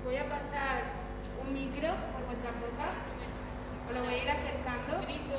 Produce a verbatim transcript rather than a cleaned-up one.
voy a pasar un micro por vuestras bocas, os lo voy a ir acercando.